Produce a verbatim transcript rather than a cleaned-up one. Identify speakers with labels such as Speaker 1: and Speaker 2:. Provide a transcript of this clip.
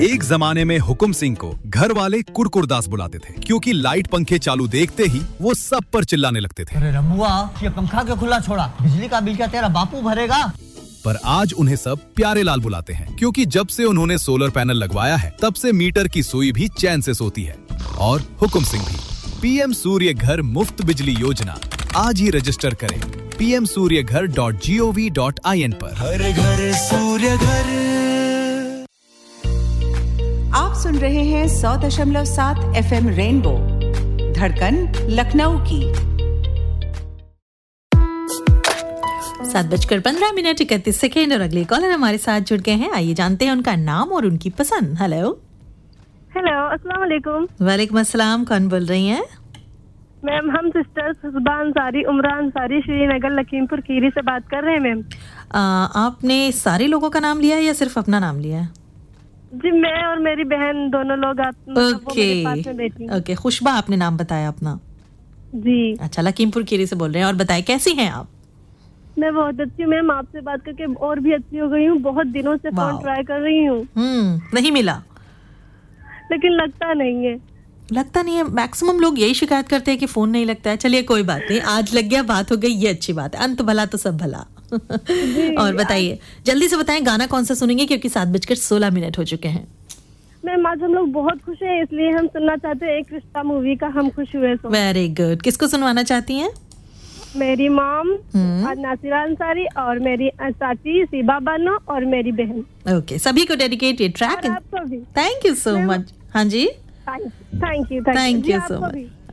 Speaker 1: एक जमाने में हुकुम सिंह को घर वाले कुड़कुड़दास बुलाते थे क्योंकि लाइट पंखे चालू देखते ही वो सब पर चिल्लाने लगते थे।
Speaker 2: अरे रमुआ, ये पंखा क्यों खुला छोड़ा? बिजली का बिल क्या तेरा बापू भरेगा?
Speaker 1: पर आज उन्हें सब प्यारे लाल बुलाते हैं क्योंकि जब से उन्होंने सोलर पैनल लगवाया है तब से मीटर की सुई भी चैन से सोती है। और हुकुम सिंह भी। पीएम सूर्य घर मुफ्त बिजली योजना आज ही रजिस्टर करें पी एम सूर्य घर dot G O V dot I N पर।
Speaker 3: हर घर सूर्य घर।
Speaker 4: आप सुन रहे हैं सौ दशमलव सात एफ एम रेनबो, धड़कन लखनऊ की।
Speaker 5: सात बजकर पंद्रह मिनट इकतीस सेकेंड और अगले कॉलर हमारे साथ जुड़ गए हैं। आइए जानते हैं उनका नाम और उनकी पसंद। हेलो
Speaker 6: हेलो, अस्सलाम वालेकुम।
Speaker 5: वालेकुम अस्सलाम, कौन बोल रही हैं?
Speaker 6: मैम हम सिस्टर्स हुसबा अंसारी, उमरान अंसारी, श्रीनगर लखीमपुर खीरी से बात कर रहे हैं मैम।
Speaker 5: आपने सारे लोगों का नाम लिया है या सिर्फ अपना नाम लिया है?
Speaker 6: जी मैं और मेरी बहन दोनों लोग आते।
Speaker 5: ओके ओके, खुशबा आपने नाम बताया अपना?
Speaker 6: जी।
Speaker 5: अच्छा, लखीमपुर खीरी से बोल रहे हैं। और बताएं कैसी हैं आप?
Speaker 6: मैं बहुत अच्छी हूँ मैम, आपसे बात करके और भी अच्छी हो गई हूँ। बहुत दिनों से फोन ट्राई कर रही हूँ,
Speaker 5: हम्म नहीं मिला,
Speaker 6: लेकिन लगता नहीं है।
Speaker 5: लगता नहीं है, मैक्सिमम लोग यही शिकायत करते हैं कि फोन नहीं लगता है। चलिए कोई बात नहीं, आज लग गया, बात हो गई, ये अच्छी बात है। अंत भला तो सब भला। और बताइए, जल्दी से बताएं गाना कौन सा सुनेंगे क्योंकि सात बजकर सोलह मिनट हो चुके हैं।
Speaker 6: मैम आज हम लोग बहुत खुश हैं, इसलिए हम सुनना चाहते हैं एक रिश्ता मूवी का हम खुश हुए।
Speaker 5: Very good. किसको सुनवाना चाहती हैं?
Speaker 6: मेरी मॉम नासिरा अंसारी और मेरी चाची सीबा बानो और मेरी बहन।
Speaker 5: ओके, सभी को डेडिकेट ये ट्रैक।
Speaker 6: आपको भी।
Speaker 5: Thank you so much. हाँ जी,
Speaker 6: thank you
Speaker 5: thank you so much.